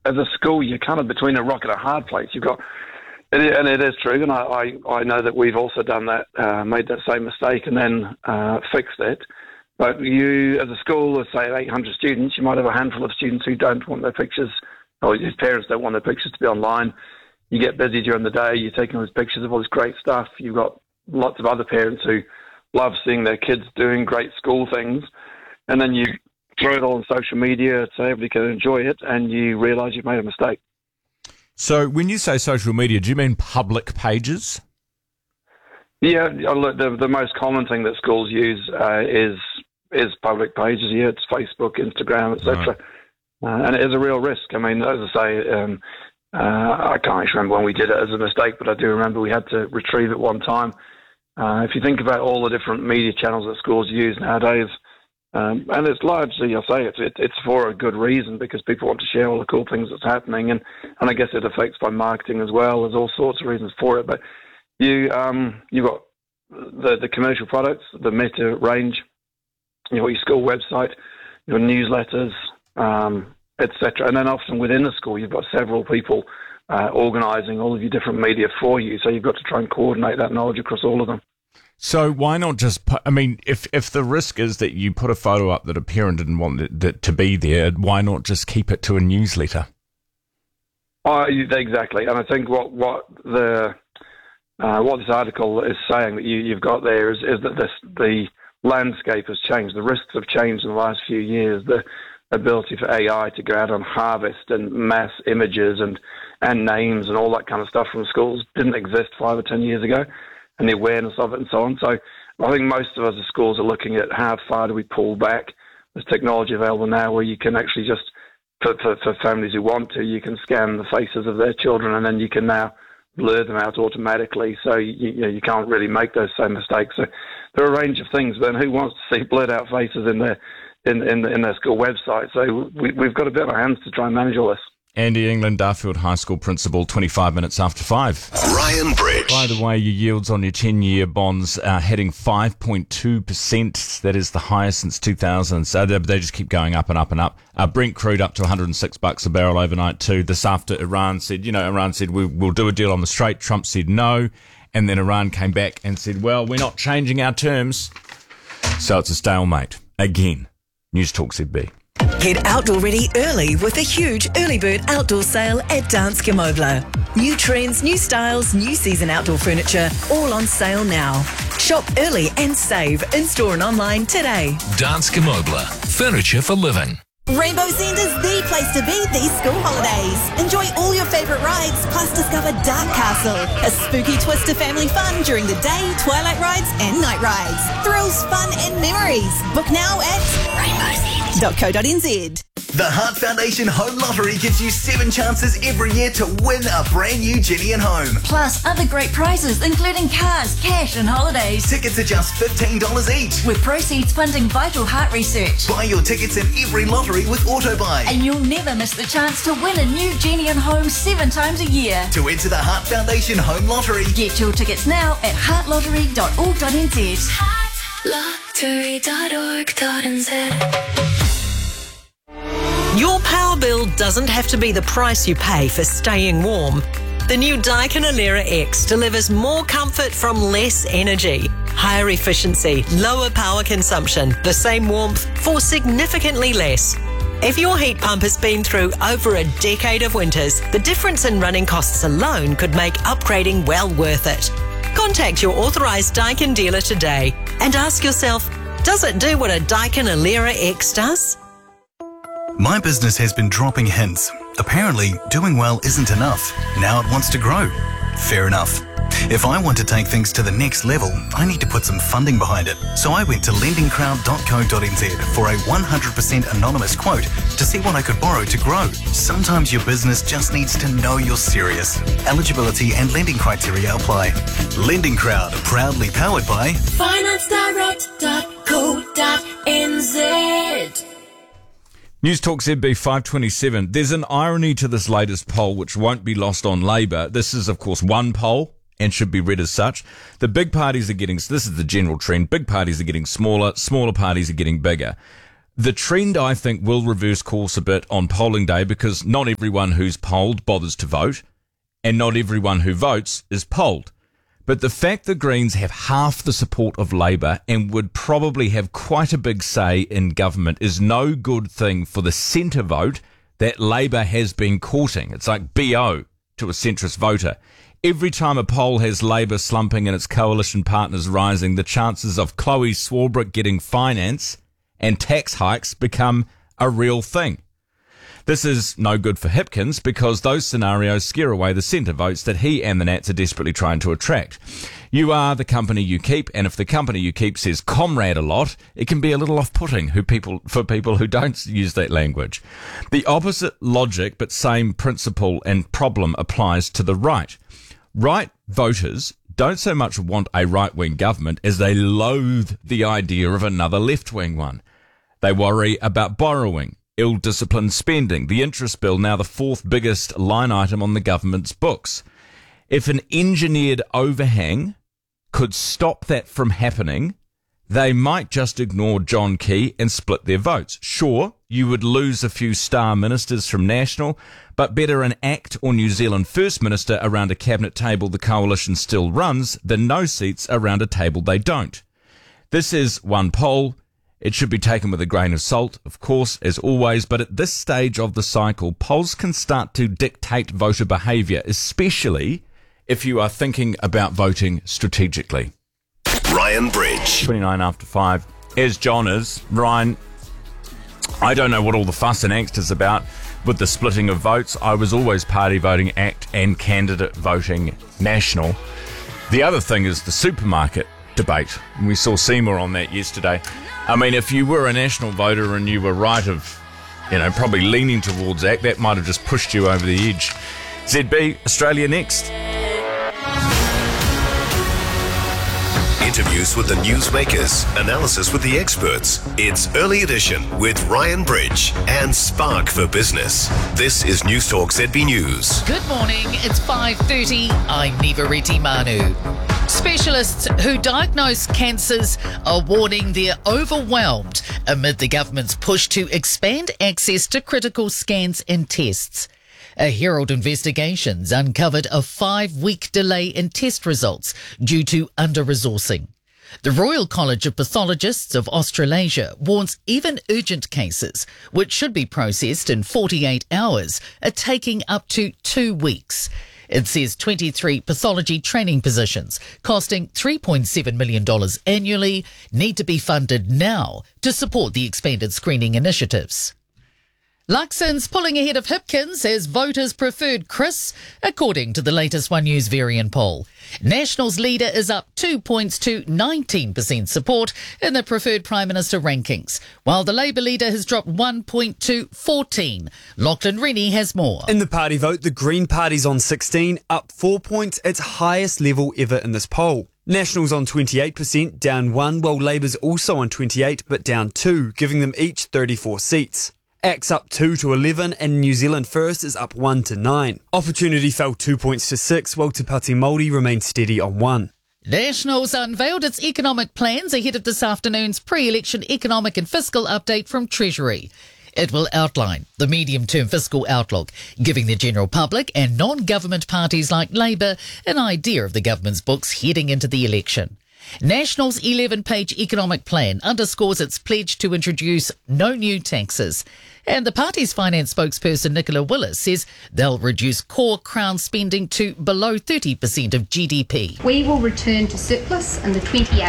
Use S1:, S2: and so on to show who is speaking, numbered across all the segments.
S1: as a school, you're kind of between a rock and a hard place. You've got, and it is true, and I know that we've also done that, made that same mistake and then fixed it. But you, as a school of, say, 800 students, you might have a handful of students who don't want their pictures, or whose parents don't want their pictures to be online. You get busy during the day, you're taking all these pictures of all this great stuff. You've got lots of other parents who love seeing their kids doing great school things, and then you throw it all on social media so everybody can enjoy it, and you realise you've made a mistake.
S2: So when you say social media, do you mean public pages?
S1: Yeah, the most common thing that schools use is public pages. Yeah, it's Facebook, Instagram, etc. And it is a real risk. I mean, as I say, I can't actually remember when we did it as a mistake, but I do remember we had to retrieve it one time. If you think about all the different media channels that schools use nowadays, and it's largely, I'll say, it's for a good reason, because people want to share all the cool things that's happening, and I guess it affects by marketing as well. There's all sorts of reasons for it, but you've got the commercial products, the Meta range, your school website, your newsletters, etc. And then often within the school, you've got several people organising all of your different media for you. So you've got to try and coordinate that knowledge across all of them.
S2: So why not just put, I mean, if the risk is that you put a photo up that a parent didn't want it to be there, why not just keep it to a newsletter?
S1: Exactly. And I think what this article is saying that you've got there is that the landscape has changed. The risks have changed in the last few years. The ability for AI to go out and harvest and mass images and names and all that kind of stuff from schools didn't exist 5 or 10 years ago, and the awareness of it and so on. So I think most of us as schools are looking at how far do we pull back. There's technology available now where you can actually just, for families who want to, you can scan the faces of their children, and then you can now blur them out automatically, so you can't really make those same mistakes. So there are a range of things. Then who wants to see blurred out faces in their school website? So we've got a bit on our hands to try and manage all this.
S2: Andy England, Darfield High School principal, 25 minutes after 5.
S3: Ryan Bridge.
S2: By the way, your yields on your 10-year bonds are heading 5.2%. That is the highest since 2000. So they just keep going up and up and up. Brent crude up to $106 a barrel overnight too. This after Iran said we'll do a deal on the Strait. Trump said no. And then Iran came back and said, well, we're not changing our terms. So it's a stalemate. Again. News Talk ZB.
S4: Head outdoor ready early with a huge early bird outdoor sale at Danske Møbler. New trends, new styles, new season outdoor furniture, all on sale now. Shop early and save in-store and online today.
S3: Danske Møbler. Furniture for living.
S5: Rainbow's End is the place to be these school holidays. Enjoy all your favourite rides, plus discover Dark Castle, a spooky twist to family fun during the day, twilight rides and night rides. Thrills, fun and memories. Book now at rainbowsend.co.nz.
S6: The Heart Foundation Home Lottery gives you 7 chances every year to win a brand new Jenny and Home.
S7: Plus other great prizes, including cars, cash and holidays.
S6: Tickets are just $15 each.
S7: With proceeds funding vital heart research.
S6: Buy your tickets in every lottery with AutoBuy.
S7: And you'll never miss the chance to win a new Jenny and Home 7 times a year.
S6: To enter the Heart Foundation Home Lottery,
S7: get your tickets now at heartlottery.org.nz.
S4: heartlottery.org.nz. Your power bill doesn't have to be the price you pay for staying warm. The new Daikin Alera X delivers more comfort from less energy, higher efficiency, lower power consumption, the same warmth for significantly less. If your heat pump has been through over a decade of winters, the difference in running costs alone could make upgrading well worth it. Contact your authorised Daikin dealer today and ask yourself, does it do what a Daikin Alera X does?
S8: My business has been dropping hints. Apparently, doing well isn't enough. Now it wants to grow. Fair enough. If I want to take things to the next level, I need to put some funding behind it. So I went to lendingcrowd.co.nz for a 100% anonymous quote to see what I could borrow to grow. Sometimes your business just needs to know you're serious. Eligibility and lending criteria apply. Lending Crowd, proudly powered by
S5: financedirect.co.nz.
S2: News Talk ZB 527. There's an irony to this latest poll which won't be lost on Labour. This is, of course, one poll and should be read as such. The big parties are getting, this is the general trend, big parties are getting smaller, smaller parties are getting bigger. The trend, I think, will reverse course a bit on polling day because not everyone who's polled bothers to vote and not everyone who votes is polled. But the fact the Greens have half the support of Labour and would probably have quite a big say in government is no good thing for the centre vote that Labour has been courting. It's like BO to a centrist voter. Every time a poll has Labour slumping and its coalition partners rising, the chances of Chloe Swarbrick getting finance and tax hikes become a real thing. This is no good for Hipkins because those scenarios scare away the centre votes that he and the Nats are desperately trying to attract. You are the company you keep, and if the company you keep says comrade a lot, it can be a little off-putting for people who don't use that language. The opposite logic but same principle and problem applies to the right. Right voters don't so much want a right-wing government as they loathe the idea of another left-wing one. They worry about borrowing, ill-disciplined spending, the interest bill now the fourth biggest line item on the government's books. If an engineered overhang could stop that from happening, they might just ignore John Key and split their votes. Sure, you would lose a few star ministers from National, but better an ACT or New Zealand First Minister around a cabinet table the coalition still runs than no seats around a table they don't. This is one poll. It should be taken with a grain of salt, of course, as always, but at this stage of the cycle, polls can start to dictate voter behaviour, especially if you are thinking about voting strategically.
S3: Ryan Bridge.
S2: 29 after 5. As John is, Ryan, I don't know what all the fuss and angst is about with the splitting of votes. I was always party voting ACT and candidate voting National. The other thing is the supermarket debate. We saw Seymour on that yesterday. I mean, if you were a National voter and you were right of, probably leaning towards ACT, that might have just pushed you over the edge. ZB, Australia Next.
S3: Interviews with the newsmakers, analysis with the experts. It's Early Edition with Ryan Bridge and Spark for Business. This is News Talk ZB News.
S9: Good morning, it's 5:30. I'm Neva Reti Manu. Specialists who diagnose cancers are warning they're overwhelmed amid the government's push to expand access to critical scans and tests. A Herald Investigations uncovered a 5-week delay in test results due to under-resourcing. The Royal College of Pathologists of Australasia warns even urgent cases, which should be processed in 48 hours, are taking up to 2 weeks. It says 23 pathology training positions, costing $3.7 million annually, need to be funded now to support the expanded screening initiatives. Luxon's pulling ahead of Hipkins as voters preferred Chris, according to the latest One News Varian poll. National's leader is up 2 points to 19% support in the preferred Prime Minister rankings, while the Labour leader has dropped 1 point to 14. Lachlan Rennie has more.
S10: In the party vote, the Green Party's on 16, up 4 points, its highest level ever in this poll. National's on 28%, down 1, while Labour's also on 28, but down 2, giving them each 34 seats. ACT's up 2 to 11 and New Zealand First is up 1 to 9. Opportunity fell 2 points to 6 while Te Pāti Māori remained steady on 1.
S9: National's unveiled its economic plans ahead of this afternoon's pre-election economic and fiscal update from Treasury. It will outline the medium-term fiscal outlook, giving the general public and non-government parties like Labour an idea of the government's books heading into the election. National's 11-page economic plan underscores its pledge to introduce no new taxes. And the party's finance spokesperson Nicola Willis says they'll reduce core Crown spending to below 30% of GDP.
S11: We will return to surplus in the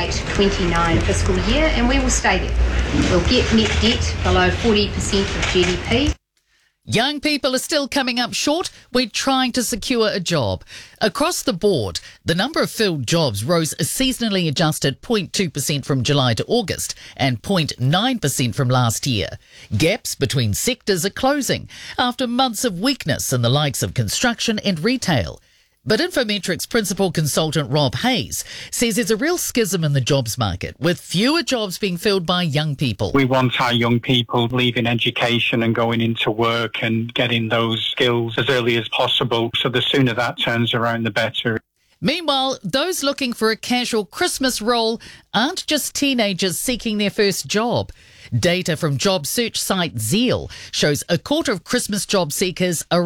S11: 28-29 fiscal year and we will stay there. We'll get net debt below 40% of GDP.
S9: Young people are still coming up short. We're trying to secure a job. Across the board, the number of filled jobs rose a seasonally adjusted 0.2% from July to August and 0.9% from last year. Gaps between sectors are closing after months of weakness in the likes of construction and retail. But Infometrics principal consultant Rob Hayes says there's a real schism in the jobs market, with fewer jobs being filled by young people.
S12: We want our young people leaving education and going into work and getting those skills as early as possible. So the sooner that turns around, the better.
S9: Meanwhile, those looking for a casual Christmas role aren't just teenagers seeking their first job. Data from job search site Zeal shows a quarter of Christmas job seekers are